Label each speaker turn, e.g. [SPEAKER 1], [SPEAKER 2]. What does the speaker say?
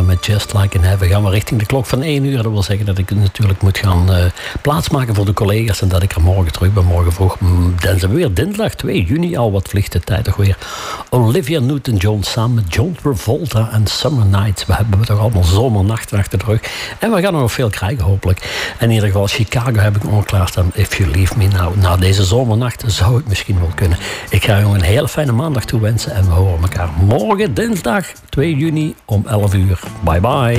[SPEAKER 1] met Just Like in Heaven gaan we richting de klok van 1 uur. Dat wil zeggen dat ik natuurlijk moet gaan plaatsmaken voor de collega's en dat ik er morgen terug ben. Morgen vroeg. Dan zijn we weer dinsdag 2 juni. Al wat vliegt de tijd toch weer. Olivia Newton-John samen met John Travolta en Summer Nights. We hebben toch allemaal zomernachten achter de rug. En we gaan er nog veel krijgen hopelijk. En in ieder geval Chicago heb ik nog klaarstaan. If You Leave Me Now. Na deze zomernacht zou het misschien wel kunnen. Ik ga je een hele fijne maandag toewensen. En we horen elkaar morgen dinsdag 2 juni om 11 uur. Bye bye.